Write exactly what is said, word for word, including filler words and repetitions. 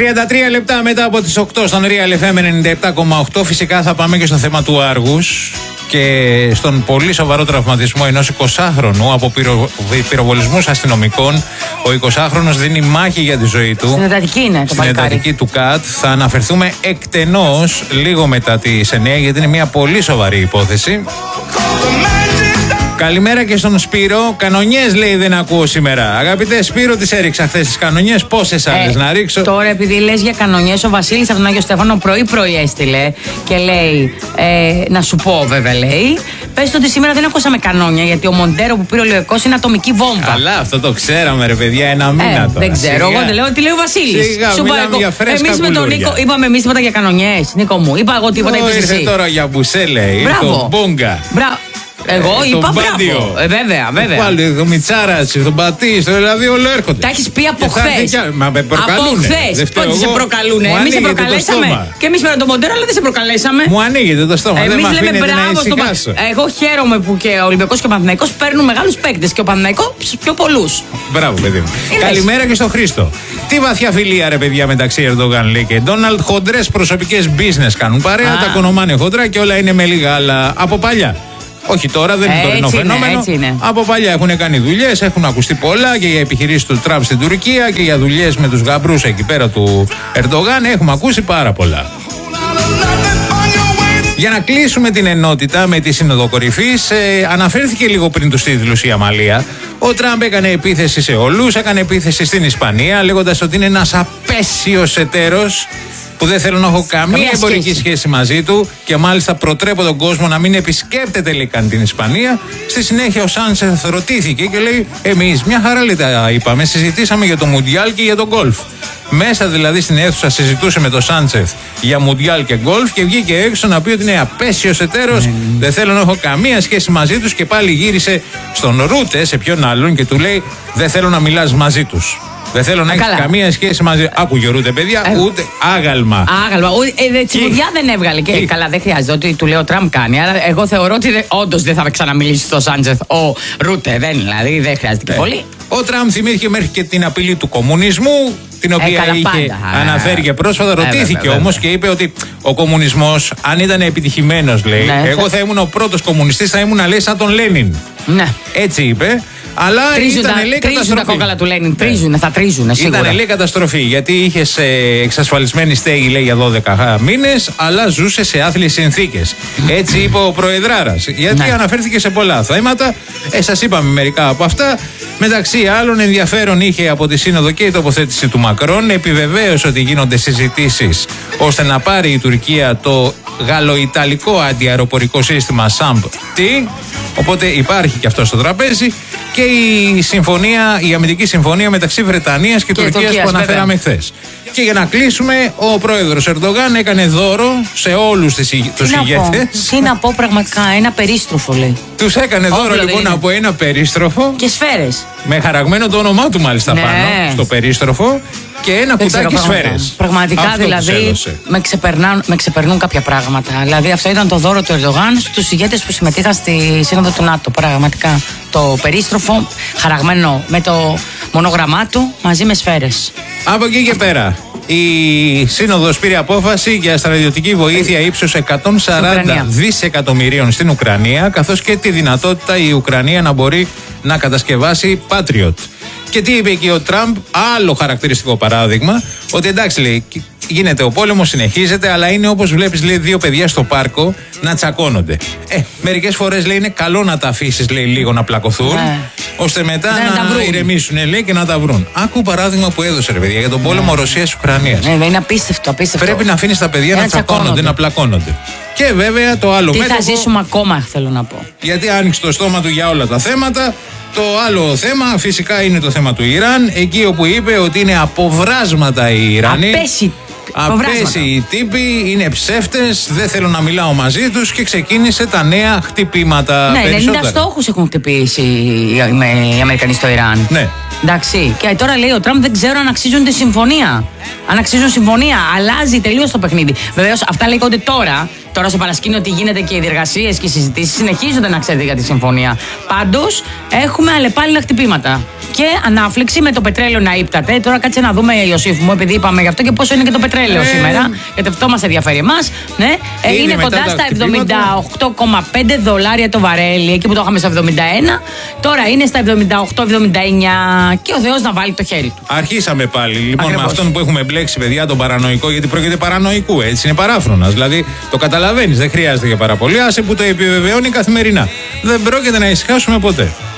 τριάντα τρία λεπτά μετά από τις οκτώ στον Real εφ εμ ενενήντα επτά κόμμα οκτώ. Φυσικά θα πάμε και στο θέμα του Άργους και στον πολύ σοβαρό τραυματισμό ενός εικοσάχρονου από πυρο... πυροβολισμούς αστυνομικών. Ο εικοσάχρονος δίνει μάχη για τη ζωή του. Στην εντατική είναι το Στην εντατική του ΚΑΤ. Θα αναφερθούμε εκτενώς λίγο μετά τις εννιά, γιατί είναι μια πολύ σοβαρή υπόθεση. Καλημέρα και στον Σπύρο. Κανονιές λέει δεν ακούω σήμερα. Αγαπητέ Σπύρο, τις έριξα χθες τις κανονιές. Πόσες άλλες ε, να ρίξω? Τώρα, επειδή λες για κανονιές, ο Βασίλης από τον Άγιο Στέφανο πρωί-πρωί έστειλε και λέει: ε, Να σου πω, βέβαια, λέει. Πες το ότι σήμερα δεν ακούσαμε κανόνια, γιατί ο Μοντέρο που πήρε ο Λιωεκός είναι ατομική βόμβα. Καλά, αυτό το ξέραμε, ρε παιδιά, ένα μήνα ε, τώρα. Δεν ξέρω, σιγά. Εγώ δεν λέω τι λέει ο Βασίλης. Σιγά, σου μιλάμε για φρέσκα. Εμείς με τον Νίκο είπαμε εμείς τίποτα για κανονιές. Νίκο μου, είπα εγώ τίποτα για ήρθε τώρα για μπουσέ, λέει. Μπράβο. Μπράβο. Εγώ ε, είπα μπράβο. Ε, βέβαια, βέβαια. Πάλι το Μιτσάρας, τον Πατής, δηλαδή όλο έρχονται. Τα έχεις πει από χθες. Μα με προκαλούνε. Από χθες. Πότε σε προκαλούνε? Εμείς σε προκαλέσαμε. Και εμείς με τον Μοντέρο, αλλά δεν σε προκαλέσαμε. Μου ανοίγεται το στόμα. Εμείς λέμε μπράβο στον Παναθηναϊκό. Εγώ χαίρομαι που και ο Ολυμπιακός και ο Παναθηναϊκός παίρνουν μεγάλους παίκτες και ο Παναθηναϊκός πιο πολλούς. Μπράβο, παιδί μου. Καλημέρα και στον Χρήστο. Τι βαθιά φιλία, ρε παιδιά, μεταξύ Ερντογάν λέει και Ντόναλντ. Χοντρές προσωπικές business κάνουν παρέα, τα κονομάνε χοντρά και όλα είναι με λίγα άλλα από παλιά. Όχι τώρα, δεν είναι τωρινό φαινόμενο. Είναι. Από παλιά έχουν κάνει δουλειές, έχουν ακουστεί πολλά και για επιχειρήσεις του Τραμπ στην Τουρκία και για δουλειές με τους γαμπρούς εκεί πέρα του Ερντογάν. Έχουμε ακούσει πάρα πολλά. Για να κλείσουμε την ενότητα με τη Σύνοδο Κορυφής, ε, αναφέρθηκε λίγο πριν τους τίτλους η Αμαλία. Ο Τραμπ έκανε επίθεση σε όλους, έκανε επίθεση στην Ισπανία, λέγοντας ότι είναι ένας απέσιος εταίρος που δεν θέλω να έχω καμία, καμία εμπορική σχέση. σχέση μαζί του και μάλιστα προτρέπω τον κόσμο να μην επισκέπτεται λέει καν την Ισπανία. Στη συνέχεια ο Σάντσεθ ρωτήθηκε και λέει: Εμείς μια χαρά λέει τα είπαμε, συζητήσαμε για το Μουντιάλ και για το γκολφ. Μέσα δηλαδή στην αίθουσα συζητούσε με τον Σάντσεθ για Μουντιάλ και γκολφ και βγήκε έξω να πει ότι είναι απέσιος εταίρος, mm. δεν θέλω να έχω καμία σχέση μαζί τους και πάλι γύρισε στον Ρούτε, σε ποιον άλλον, και του λέει: Δεν θέλω να μιλάς μαζί τους. Δεν θέλω να έχει καμία σχέση μαζί. Άκουγε Ρούτε, παιδιά, ε, ούτε άγαλμα. Άγαλμα. Ε, Τσιμουδιά δεν έβγαλε. Και και καλά, δεν χρειάζεται ότι του λέει ο Τραμπ κάνει. Αλλά εγώ θεωρώ ότι όντως δεν θα ξαναμιλήσει στο Σάντσεθ ο Ρούτε. Δεν, δηλαδή δεν χρειάζεται και ε. πολύ. Ο Τραμπ θυμήθηκε μέχρι και την απειλή του κομμουνισμού, την οποία ε, είχε πάντα. αναφέρει και πρόσφατα. Ε, ρωτήθηκε όμως και είπε ότι ο κομμουνισμός, αν ήταν επιτυχημένος, λέει, ναι, εγώ θα ήμουν ο πρώτος κομμουνιστής, θα ήμουν, λέει, σαν τον Λένιν. Ναι. Έτσι είπε. Αλλά τρίζουν ήταν, τα, λέει, τρίζουν τα κόκαλα του Λένιν. Τρίζουν, θα τρίζουν σίγουρα. Ήταν, λέει, καταστροφή. Γιατί είχε ε, εξασφαλισμένη στέγη, λέει, για δώδεκα μήνες, αλλά ζούσε σε άθλιες συνθήκες. Έτσι είπε ο Προεδράρας. Γιατί ναι. αναφέρθηκε σε πολλά θέματα. Ε, σας είπαμε μερικά από αυτά. Μεταξύ άλλων, ενδιαφέρον είχε από τη Σύνοδο και η τοποθέτηση του Μακρόν. Επιβεβαίωσε ότι γίνονται συζητήσεις ώστε να πάρει η Τουρκία το γαλλο-ιταλικό αντιαεροπορικό σύστημα ΣΑΜΠ-T. Οπότε υπάρχει και αυτό στο τραπέζι. Και η συμφωνία, η αμυντική συμφωνία μεταξύ Βρετανίας και, και Τουρκίας, Τουρκίας που αναφέραμε χθες. Και για να κλείσουμε, ο πρόεδρος Ερντογάν έκανε δώρο σε όλους τους ηγέτες. Τι να πω, πραγματικά, ένα περίστροφο λέει. Τους έκανε δώρο Όπλο λοιπόν από ένα περίστροφο. Και σφαίρες. Με χαραγμένο το όνομά του μάλιστα ναι. πάνω στο περίστροφο. Και ένα δεν κουτάκι σφαίρες. Πραγματικά αυτό δηλαδή με ξεπερνούν, με ξεπερνούν κάποια πράγματα. Δηλαδή αυτό ήταν το δώρο του Ερντογάν στους ηγέτες που συμμετείχαν στη Σύνοδο του ΝΑΤΟ. Πραγματικά. Το περίστροφο χαραγμένο με το μονόγραμμά του μαζί με σφαίρες. Από εκεί και πέρα. Η Σύνοδος πήρε απόφαση για στρατιωτική βοήθεια ύψους εκατόν σαράντα δισεκατομμυρίων στην Ουκρανία, καθώς και τη δυνατότητα η Ουκρανία να μπορεί να κατασκευάσει Patriot. Και τι είπε εκεί ο Τραμπ, άλλο χαρακτηριστικό παράδειγμα, ότι εντάξει λέει, γίνεται ο πόλεμος, συνεχίζεται, αλλά είναι όπως βλέπεις λέει δύο παιδιά στο πάρκο να τσακώνονται. Ε, μερικές φορές λέει είναι καλό να τα αφήσεις λέει λίγο να πλακωθούν, ναι. ώστε μετά ναι, να, να ηρεμήσουν λέει και να τα βρουν. Άκου παράδειγμα που έδωσε ρε παιδιά για τον πόλεμο ναι. Ρωσίας-Ουκρανίας. Ναι, είναι απίστευτο, απίστευτο. Πρέπει να αφήνεις τα παιδιά να, να τσακώνονται, να πλακώνονται. Και βέβαια το άλλο τι μέτωπο. Τι θα ζήσουμε ακόμα, θέλω να πω. Γιατί άνοιξε το στόμα του για όλα τα θέματα. Το άλλο θέμα φυσικά είναι το θέμα του Ιράν, εκεί όπου είπε ότι είναι αποβράσματα οι Ιρανοί. Απέσι. Απέσιοι τύποι, είναι ψεύτες, δεν θέλω να μιλάω μαζί τους και ξεκίνησε τα νέα χτυπήματα. Ναι, ενενήντα στόχους έχουν χτυπήσει οι Αμερικανοί στο Ιράν. Ναι. Εντάξει. Και τώρα λέει ο Τραμπ δεν ξέρω αν αξίζουν τη συμφωνία. Αν αξίζουν συμφωνία, αλλάζει τελείως το παιχνίδι. Βεβαίως αυτά λέγονται τώρα. Τώρα στο παρασκήνιο ότι γίνεται και οι διεργασίες και οι συζητήσεις συνεχίζονται να ξέρετε για τη συμφωνία. Πάντως έχουμε αλλεπάλληλα χτυπήματα. και ανάφλεξη με το πετρέλαιο να ύπταται. Τώρα κάτσε να δούμε, Ιωσήφ μου, επειδή είπαμε γι' αυτό και πόσο είναι και το πετρέλαιο ε, σήμερα. Γιατί αυτό μας ενδιαφέρει εμάς. Ναι. Ε, είναι κοντά στα εβδομήντα οκτώ κόμμα πέντε δολάρια το βαρέλι, εκεί που το είχαμε στα εβδομήντα ένα. Τώρα είναι στα εβδομήντα οκτώ εβδομήντα εννιά και ο Θεός να βάλει το χέρι του. Αρχίσαμε πάλι. Λοιπόν, Ακριβώς. με αυτόν που έχουμε μπλέξει, παιδιά, τον παρανοϊκό, γιατί πρόκειται παρανοϊκού, έτσι είναι παράφρονας. Δηλαδή το καταλαβαίνεις, δεν χρειάζεται για πάρα πολύ. Άσε που το επιβεβαιώνει καθημερινά. Δεν πρόκειται να ησυχάσουμε ποτέ.